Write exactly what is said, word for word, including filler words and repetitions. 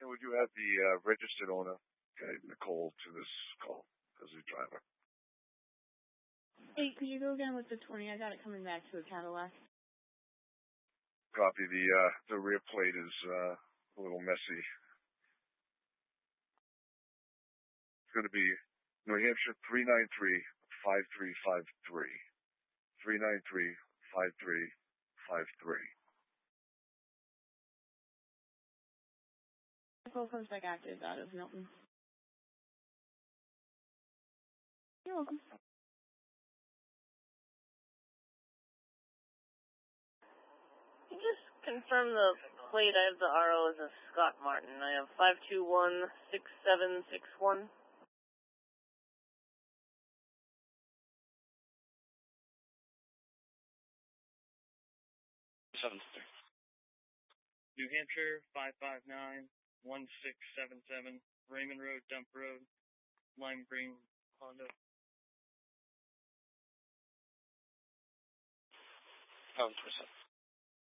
And would you add the uh, registered owner, okay, Nicole, to this call as the driver? Hey, can you go again with the twenty? I got it coming back to a Cadillac. Copy. The uh, the rear plate is uh, a little messy. It's going to be New Hampshire three nine three five three five three. three nine three five three five three. Nicole comes back active out of Milton. You're welcome. Can you just confirm the plate? I have the R O as a Scott Martin. I have five two one six seven six one. Seven three. New Hampshire five five nine one six seven seven. Raymond Road, Dump Road, Lime Green, Honda. Seven percent.